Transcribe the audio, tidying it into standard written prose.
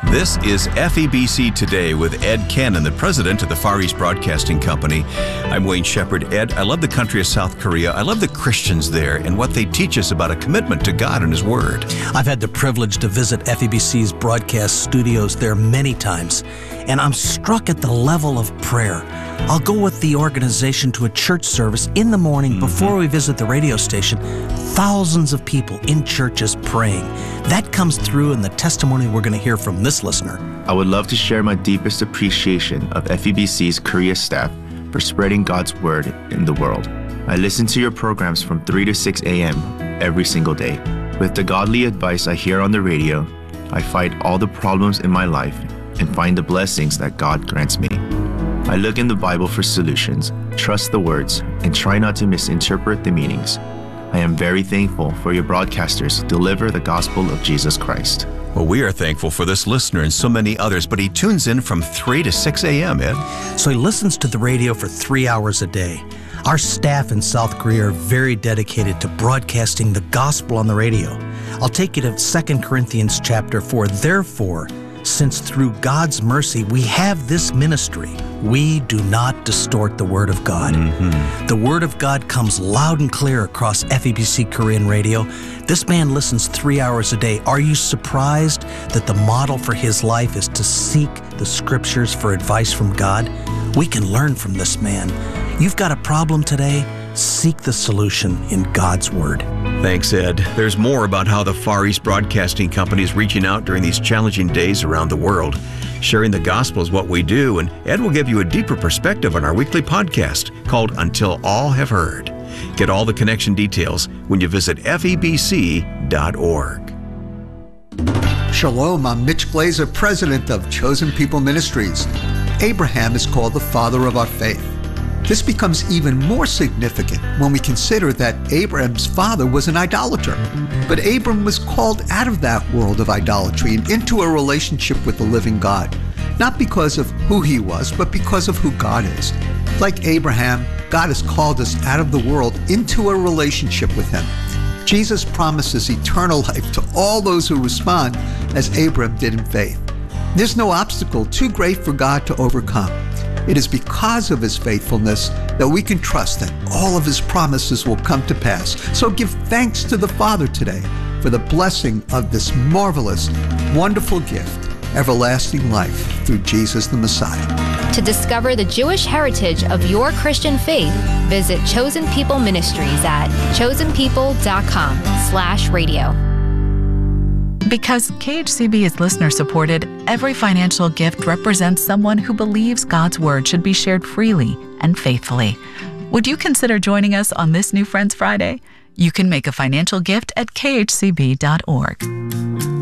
This is FEBC Today with Ed Cannon, the president of the Far East Broadcasting Company. I'm Wayne Shepherd. Ed, I love the country of South Korea. I love the Christians there and what they teach us about a commitment to God and His Word. I've had the privilege to visit FEBC's broadcast studios there many times, and I'm struck at the level of prayer. I'll go with the organization to a church service in the morning before we visit the radio station. Thousands of people in churches praying. That comes through in the testimony we're going to hear from this listener. I would love to share my deepest appreciation of FEBC's Korea staff for spreading God's Word in the world. I listen to your programs from 3 to 6 a.m. every single day. With the godly advice I hear on the radio, I fight all the problems in my life and find the blessings that God grants me. I look in the Bible for solutions, trust the words, and try not to misinterpret the meanings. I am very thankful for your broadcasters who deliver the gospel of Jesus Christ. Well, we are thankful for this listener and so many others, but he tunes in from 3 to 6 a.m., Ed. So he listens to the radio for 3 hours a day. Our staff in South Korea are very dedicated to broadcasting the gospel on the radio. I'll take you to 2 Corinthians chapter 4. Therefore, since through God's mercy we have this ministry, we do not distort the Word of God. The Word of God comes loud and clear across FEBC Korean radio. This man listens 3 hours a day. Are you surprised that the model for his life is to seek the Scriptures for advice from God? We can learn from this man. You've got a problem today? Seek the solution in God's Word. Thanks, Ed. There's more about how the Far East Broadcasting Company is reaching out during these challenging days around the world. Sharing the gospel is what we do, and Ed will give you a deeper perspective on our weekly podcast called Until All Have Heard. Get all the connection details when you visit febc.org. Shalom, I'm Mitch Glazer, president of Chosen People Ministries. Abraham is called the father of our faith. This becomes even more significant when we consider that Abraham's father was an idolater. But Abram was called out of that world of idolatry and into a relationship with the living God, not because of who he was, but because of who God is. Like Abraham, God has called us out of the world into a relationship with Him. Jesus promises eternal life to all those who respond as Abram did in faith. There's no obstacle too great for God to overcome. It is because of His faithfulness that we can trust that all of His promises will come to pass. So give thanks to the Father today for the blessing of this marvelous, wonderful gift, everlasting life through Jesus the Messiah. To discover the Jewish heritage of your Christian faith, visit Chosen People Ministries at chosenpeople.com/radio. Because KHCB is listener-supported, every financial gift represents someone who believes God's Word should be shared freely and faithfully. Would you consider joining us on this New Friends Friday? You can make a financial gift at khcb.org.